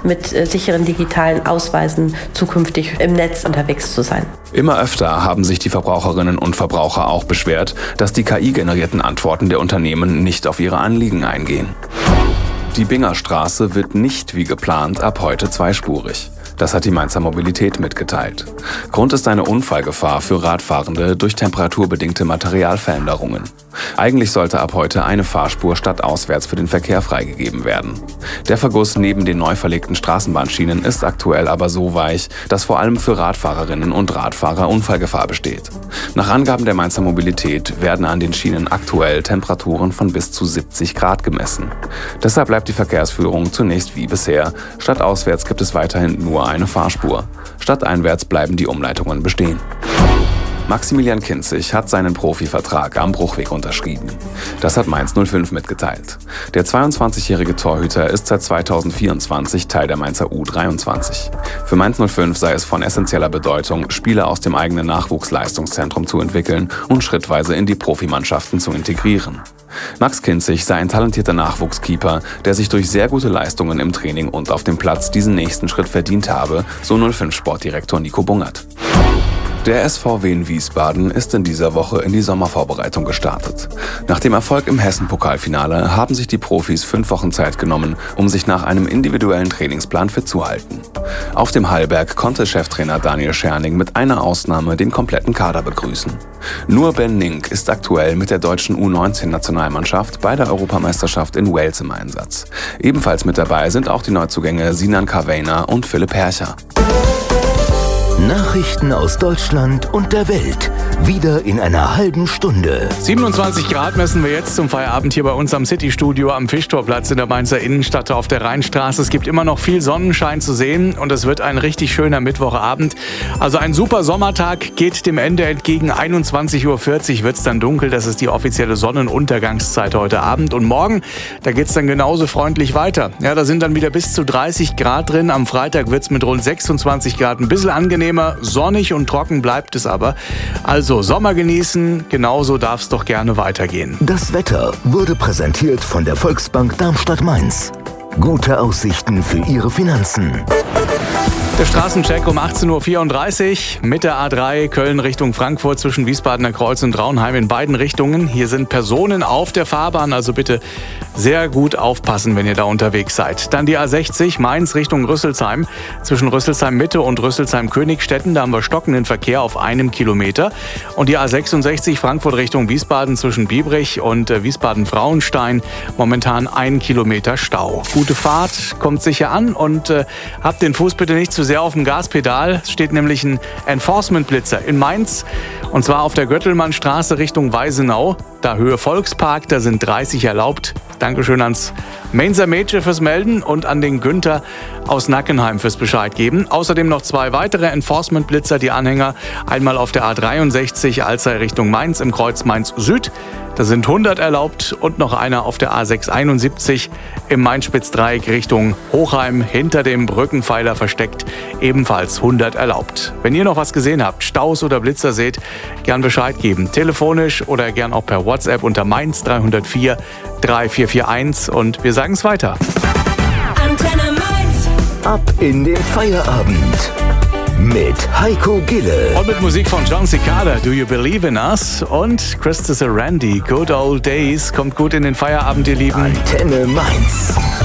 mit sicheren digitalen Ausweisen zukünftig im Netz unterwegs zu sein. Immer öfter haben sich die Verbraucherinnen und Verbraucher auch beschwert, dass die KI-generierten Antworten der Unternehmen nicht auf ihre Anliegen eingehen. Die Bingerstraße wird nicht wie geplant ab heute zweispurig. Das hat die Mainzer Mobilität mitgeteilt. Grund ist eine Unfallgefahr für Radfahrende durch temperaturbedingte Materialveränderungen. Eigentlich sollte ab heute eine Fahrspur stadtauswärts für den Verkehr freigegeben werden. Der Verguss neben den neu verlegten Straßenbahnschienen ist aktuell aber so weich, dass vor allem für Radfahrerinnen und Radfahrer Unfallgefahr besteht. Nach Angaben der Mainzer Mobilität werden an den Schienen aktuell Temperaturen von bis zu 70 Grad gemessen. Deshalb bleibt die Verkehrsführung zunächst wie bisher. Stadtauswärts gibt es weiterhin nur eine Fahrspur. Stadteinwärts bleiben die Umleitungen bestehen. Maximilian Kinzig hat seinen Profivertrag am Bruchweg unterschrieben. Das hat Mainz 05 mitgeteilt. Der 22-jährige Torhüter ist seit 2024 Teil der Mainzer U23. Für Mainz 05 sei es von essentieller Bedeutung, Spieler aus dem eigenen Nachwuchsleistungszentrum zu entwickeln und schrittweise in die Profimannschaften zu integrieren. Max Kinzig sei ein talentierter Nachwuchskeeper, der sich durch sehr gute Leistungen im Training und auf dem Platz diesen nächsten Schritt verdient habe, so 05-Sportdirektor Nico Bungert. Der SVW in Wiesbaden ist in dieser Woche in die Sommervorbereitung gestartet. Nach dem Erfolg im Hessen-Pokalfinale haben sich die Profis 5 Wochen Zeit genommen, um sich nach einem individuellen Trainingsplan fit zu halten. Auf dem Hallberg konnte Cheftrainer Daniel Scherning mit einer Ausnahme den kompletten Kader begrüßen. Nur Ben Nink ist aktuell mit der deutschen U19-Nationalmannschaft bei der Europameisterschaft in Wales im Einsatz. Ebenfalls mit dabei sind auch die Neuzugänge Sinan Kavena und Philipp Hercher. Nachrichten aus Deutschland und der Welt. Wieder in einer halben Stunde. 27 Grad messen wir jetzt zum Feierabend hier bei uns am City-Studio am Fischtorplatz in der Mainzer Innenstadt auf der Rheinstraße. Es gibt immer noch viel Sonnenschein zu sehen und es wird ein richtig schöner Mittwochabend. Also ein super Sommertag geht dem Ende entgegen. 21:40 Uhr wird es dann dunkel. Das ist die offizielle Sonnenuntergangszeit heute Abend. Und morgen, da geht es dann genauso freundlich weiter. Ja, da sind dann wieder bis zu 30 Grad drin. Am Freitag wird es mit rund 26 Grad ein bisschen angenehmer. Sonnig und trocken bleibt es aber. Also Sommer genießen, genauso darf es doch gerne weitergehen. Das Wetter wurde präsentiert von der Volksbank Darmstadt-Mainz. Gute Aussichten für Ihre Finanzen. Der Straßencheck um 18:34 Uhr mit der A3 Köln Richtung Frankfurt zwischen Wiesbadener Kreuz und Traunheim in beiden Richtungen. Hier sind Personen auf der Fahrbahn, also bitte sehr gut aufpassen, wenn ihr da unterwegs seid. Dann die A60 Mainz Richtung Rüsselsheim zwischen Rüsselsheim Mitte und Rüsselsheim Königstetten. Da haben wir stockenden Verkehr auf 1 Kilometer. Und die A66 Frankfurt Richtung Wiesbaden zwischen Biebrich und Wiesbaden-Frauenstein. Momentan 1 Kilometer Stau. Gute Fahrt, kommt sicher an und habt den Fuß bitte nicht zu sehr auf dem Gaspedal. Es steht nämlich ein Enforcement-Blitzer in Mainz und zwar auf der Göttelmannstraße Richtung Weisenau. Da Höhe Volkspark, da sind 30 erlaubt. Dankeschön ans Mainzer Mädchen fürs Melden und an den Günther aus Nackenheim fürs Bescheid geben. Außerdem noch 2 weitere Enforcement-Blitzer, die Anhänger. Einmal auf der A63 Alzey Richtung Mainz im Kreuz Mainz Süd. Da sind 100 erlaubt und noch einer auf der A671 im Main-Spitz-Dreieck Richtung Hochheim hinter dem Brückenpfeiler versteckt. Ebenfalls 100 erlaubt. Wenn ihr noch was gesehen habt, Staus oder Blitzer seht, gern Bescheid geben. Telefonisch oder gern auch per WhatsApp unter Mainz 304 3441 und wir sagen es weiter. Antenne Mainz. Ab in den Feierabend mit Heiko Gille. Und mit Musik von John Cicada, Do You Believe in Us? Und Christopher Randy, Good Old Days. Kommt gut in den Feierabend, ihr Lieben. Antenne Mainz.